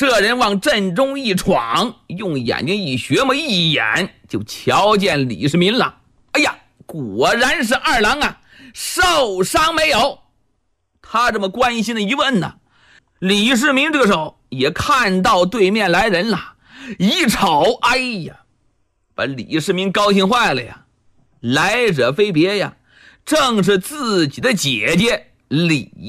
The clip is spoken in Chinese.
这人往阵中一闯，用眼睛一学摸，一眼就瞧见李世民了。哎呀，果然是二郎啊，受伤没有？他这么关心的一问呢，李世民这个时候也看到对面来人了，一瞅，哎呀，把李世民高兴坏了呀。来者非别呀，正是自己的姐姐李